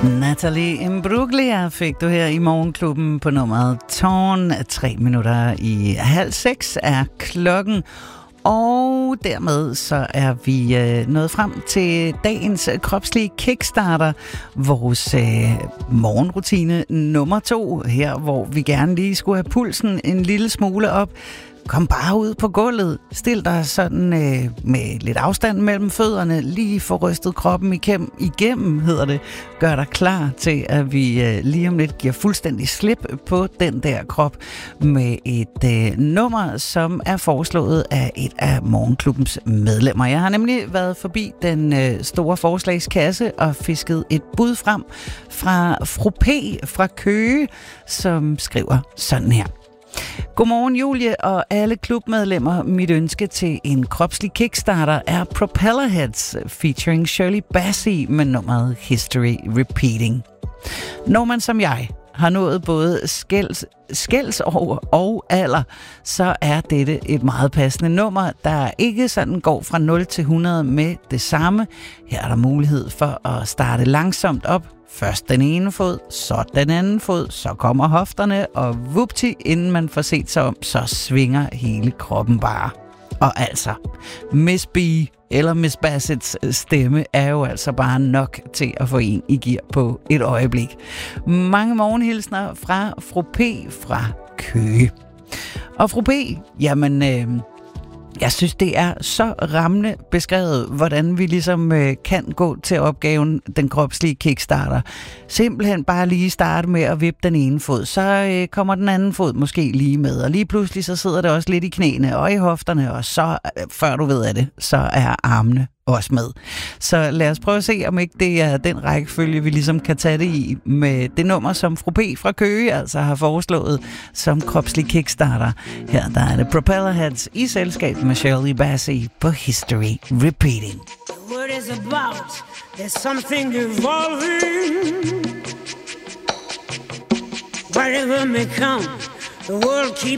Natalie Imbruglia fik du her i Morgenklubben på nummeret Tårn. 5:03 er klokken. Og dermed så er vi nået frem til dagens kropslige kickstarter, vores morgenrutine nummer 2, her hvor vi gerne lige skulle have pulsen en lille smule op. Kom bare ud på gulvet, stil dig sådan med lidt afstand mellem fødderne, lige få rystet kroppen igennem, hedder det. Gør dig klar til, at vi lige om lidt giver fuldstændig slip på den der krop med et nummer, som er foreslået af et af Morgenklubbens medlemmer. Jeg har nemlig været forbi den store forslagskasse og fisket et bud frem fra Fru P. fra Køge, som skriver sådan her. Godmorgen Julie og alle klubmedlemmer. Mit ønske til en kropslig kickstarter er Propellerheads featuring Shirley Bassey med nummeret History Repeating. Når man som jeg har nået både skældsår og alder, så er dette et meget passende nummer, der ikke sådan går fra 0 til 100 med det samme. Her er der mulighed for at starte langsomt op. Først den ene fod, så den anden fod, så kommer hofterne, og vupti, inden man får set sig om, så svinger hele kroppen bare. Og altså, Miss B eller Miss Bassets stemme er jo altså bare nok til at få en i gear på et øjeblik. Mange morgenhilsner fra Fru P. fra Køge. Og Fru P, jamen... Jeg synes, det er så rammende beskrevet, hvordan vi ligesom kan gå til opgaven, den kropslige kickstarter. Simpelthen bare lige starte med at vippe den ene fod, så kommer den anden fod måske lige med, og lige pludselig så sidder det også lidt i knæene og i hofterne, og så, før du ved af det, så er armene også med. Så lad os prøve at se, om ikke det er den rækkefølge, vi ligesom kan tage det i med det nummer, som Fru P. fra Køge altså har foreslået som kropslig kickstarter. Her der er det Propellerheads i selskab med Shirley Bassey på History Repeating. The word is about, there's something evolving. Whatever may come, the world keeps